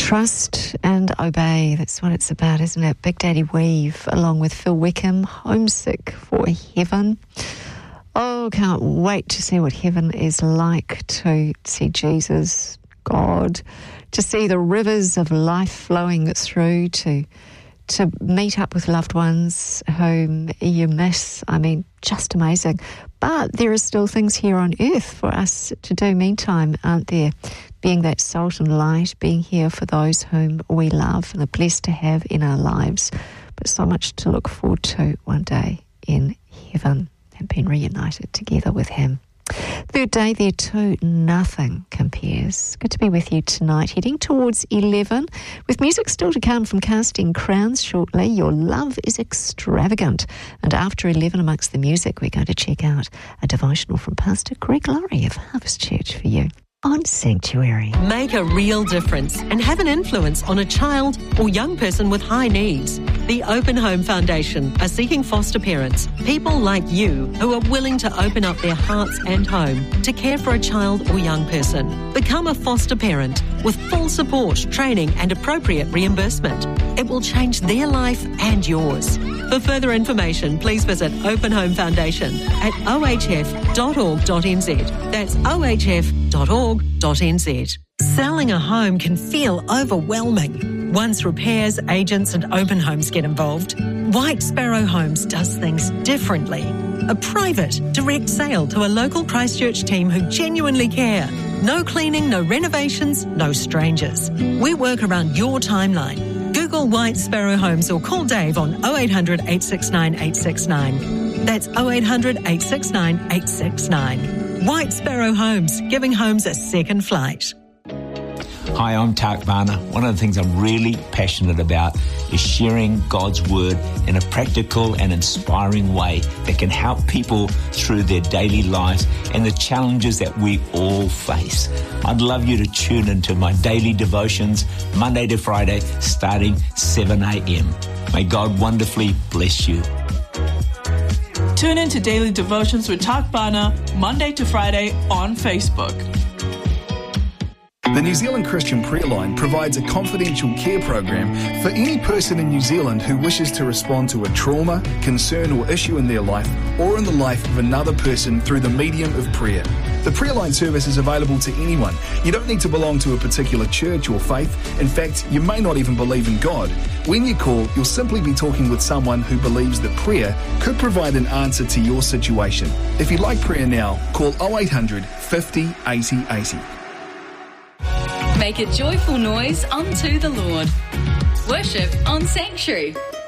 Trust and obey, that's what it's about, isn't it? Big Daddy Weave, along with Phil Wickham, Homesick for Heaven. Oh, can't wait to see what heaven is like, to see Jesus, God, to see the rivers of life flowing through, to meet up with loved ones whom you miss. I mean, just amazing. But there are still things here on earth for us to do meantime, aren't there? Being that salt and light, being here for those whom we love and are blessed to have in our lives. But so much to look forward to one day in heaven and being reunited together with him. Third day there too, nothing compares. Good to be with you tonight, heading towards 11, with music still to come from Casting Crowns shortly. Your Love is Extravagant. And after 11, amongst the music, we're going to check out a devotional from Pastor Greg Laurie of Harvest Church for you on Sanctuary. Make a real difference and have an influence on a child or young person with high needs. The Open Home Foundation are seeking foster parents, people like you who are willing to open up their hearts and home to care for a child or young person. Become a foster parent with full support, training and appropriate reimbursement. It will change their life and yours. For further information, please visit Open Home Foundation at ohf.org.nz. That's ohf.org.nz. Selling a home can feel overwhelming. Once repairs, agents and open homes get involved, White Sparrow Homes does things differently. A private, direct sale to a local Christchurch team who genuinely care. No cleaning, no renovations, no strangers. We work around your timeline. Google White Sparrow Homes or call Dave on 0800 869 869. That's 0800 869 869. White Sparrow Homes, giving homes a second flight. Hi, I'm Tak Varna. One of the things I'm really passionate about is sharing God's Word in a practical and inspiring way that can help people through their daily lives and the challenges that we all face. I'd love you to tune into my daily devotions, Monday to Friday, starting 7 a.m. May God wonderfully bless you. Tune in to Daily Devotions with Tak Varna, Monday to Friday on Facebook. The New Zealand Christian Prayer Line provides a confidential care program for any person in New Zealand who wishes to respond to a trauma, concern or issue in their life or in the life of another person through the medium of prayer. The Prayer Line service is available to anyone. You don't need to belong to a particular church or faith. In fact, you may not even believe in God. When you call, you'll simply be talking with someone who believes that prayer could provide an answer to your situation. If you'd like prayer now, call 0800 50 80 80. Make a joyful noise unto the Lord. Worship on Sanctuary.